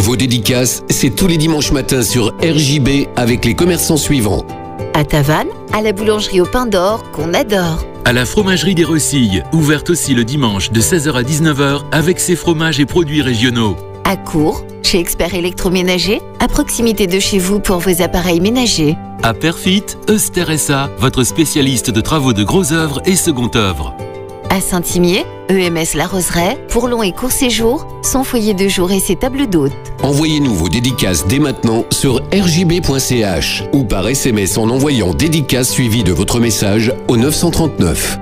Vos dédicaces, c'est tous les dimanches matins sur RJB avec les commerçants suivants. À Tavannes, à la boulangerie au pain d'or qu'on adore. À la fromagerie des Recilles, ouverte aussi le dimanche de 16h à 19h avec ses fromages et produits régionaux. À Cours, chez Expert Électroménager, à proximité de chez vous pour vos appareils ménagers. À Perfit, Euster SA, votre spécialiste de travaux de gros œuvres et second œuvre. À Saint-Imier, EMS La Roseraie, pour long et court séjour, son foyer de jour et ses tables d'hôtes. Envoyez-nous vos dédicaces dès maintenant sur rjb.ch ou par SMS en envoyant dédicace suivi de votre message au 939.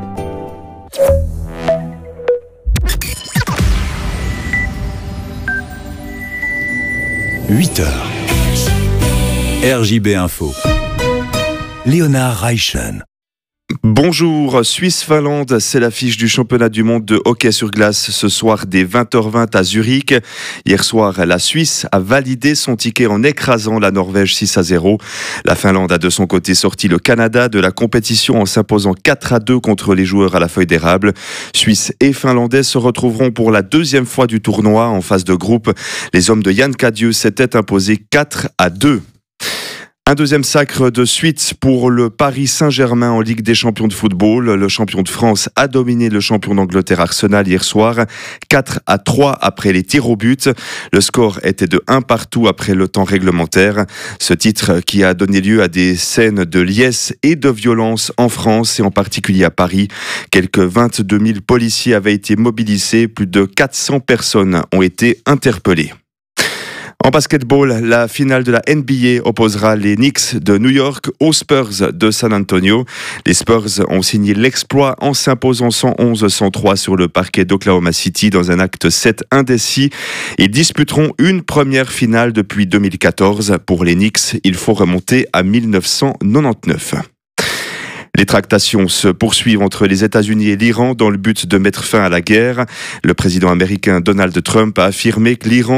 « 8h. RJB Info. Léonard Reichen. Bonjour, Suisse-Finlande, c'est l'affiche du championnat du monde de hockey sur glace ce soir dès 20h20 à Zurich. Hier soir, la Suisse a validé son ticket en écrasant la Norvège 6-0. La Finlande a de son côté sorti le Canada de la compétition en s'imposant 4-2 contre les joueurs à la feuille d'érable. Suisse et Finlandais se retrouveront pour la deuxième fois du tournoi en phase de groupe. Les hommes de Yann Cadieux s'étaient imposés 4-2. Un deuxième sacre de suite pour le Paris Saint-Germain en Ligue des champions de football. Le champion de France a dominé le champion d'Angleterre Arsenal hier soir, 4-3 après les tirs au but. Le score était de 1 partout après le temps réglementaire. Ce titre qui a donné lieu à des scènes de liesse et de violence en France et en particulier à Paris. Quelques 22 000 policiers avaient été mobilisés, plus de 400 personnes ont été interpellées. En basketball, la finale de la NBA opposera les Knicks de New York aux Spurs de San Antonio. Les Spurs ont signé l'exploit en s'imposant 111-103 sur le parquet d'Oklahoma City dans un acte 7 indécis. Ils disputeront une première finale depuis 2014. Pour les Knicks, il faut remonter à 1999. Les tractations se poursuivent entre les États-Unis et l'Iran dans le but de mettre fin à la guerre. Le président américain Donald Trump a affirmé que l'Iran